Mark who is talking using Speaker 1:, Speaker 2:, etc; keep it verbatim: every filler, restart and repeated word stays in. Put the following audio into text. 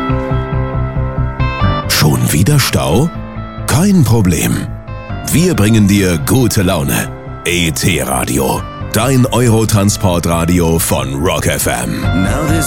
Speaker 1: Schon wieder Stau? Kein Problem. Wir bringen dir gute Laune. E T Radio, dein Eurotransportradio von Rock F M.